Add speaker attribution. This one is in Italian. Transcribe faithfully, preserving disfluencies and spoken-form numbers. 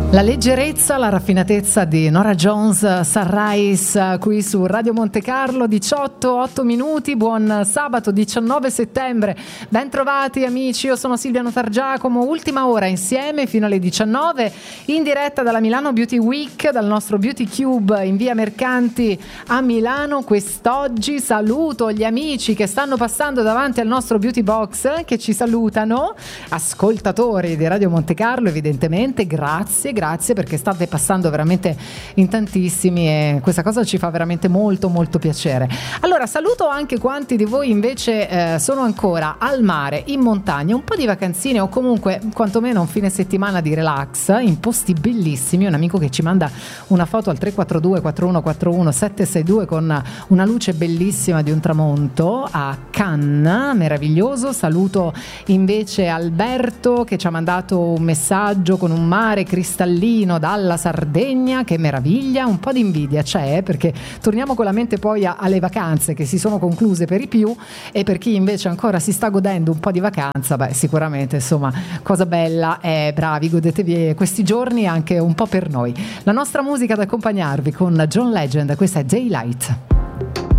Speaker 1: La leggerezza, la raffinatezza di Norah Jones, Sunrise, qui su Radio Monte Carlo, diciotto, otto minuti, buon sabato diciannove settembre, ben trovati amici, io sono Silvia Notargiacomo, ultima ora insieme fino alle diciannove, in diretta dalla Milano Beauty Week, dal nostro Beauty Cube in via Mercanti a Milano. Quest'oggi saluto gli amici che stanno passando davanti al nostro Beauty Box, che ci salutano, ascoltatori di Radio Monte Carlo evidentemente, grazie, grazie perché state passando veramente in tantissimi e questa cosa ci fa veramente molto molto piacere. Allora saluto anche quanti di voi invece eh, sono ancora al mare, in montagna, un po' di vacanzine o comunque quantomeno un fine settimana di relax in posti bellissimi. Un amico che ci manda una foto al tre quattro due quattro uno quattro uno sette sei due con una luce bellissima di un tramonto a Cannes, meraviglioso. Saluto invece Alberto che ci ha mandato un messaggio con un mare cristallino dalla Sardegna, che meraviglia. Un po' di invidia c'è, perché torniamo con la mente poi a, alle vacanze che si sono concluse per i più, e per chi invece ancora si sta godendo un po' di vacanza, beh sicuramente insomma cosa bella, eh, bravi, godetevi questi giorni anche un po' per noi. La nostra musica ad accompagnarvi con John Legend, questa è Daylight.